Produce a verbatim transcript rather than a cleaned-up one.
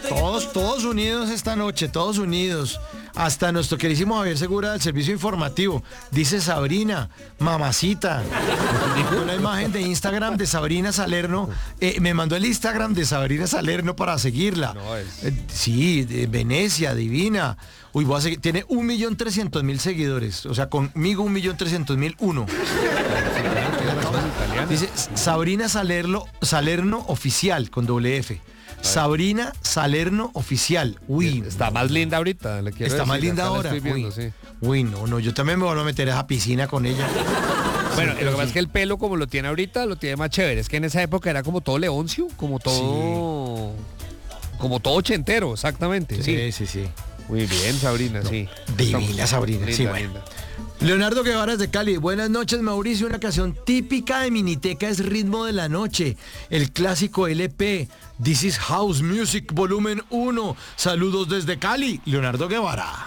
Todos, todos unidos esta noche, todos unidos. Hasta nuestro queridísimo Javier Segura del Servicio Informativo. Dice Sabrina, mamacita. Una imagen de Instagram de Sabrina Salerno. Eh, me mandó el Instagram de Sabrina Salerno para seguirla. No, es... eh, sí, de Venecia, divina. Uy, voy a seguir. Tiene un millón trescientos mil seguidores. O sea, conmigo un millón trescientos mil uno. Dice Sabrina Salerno, Salerno Oficial, con doble F. Sabrina Salerno Oficial. Uy, está más linda ahorita. Le quiero está decir, más linda acá la ahora. estoy viendo, Uy. sí. Uy, no, no, yo también me voy a meter a esa piscina con ella. Bueno, lo que pasa es que el pelo como lo tiene ahorita, lo tiene más chévere. Es que en esa época era como todo leoncio, como todo... Sí. Como todo ochentero, exactamente. Sí, Sí, sí, sí. Muy bien, Sabrina, no, sí. Divina Sabrina, linda, sí, bueno. linda. Leonardo Guevara de Cali, buenas noches Mauricio, una canción típica de Miniteca es Ritmo de la Noche, el clásico L P, This is House Music Volumen uno, saludos desde Cali, Leonardo Guevara.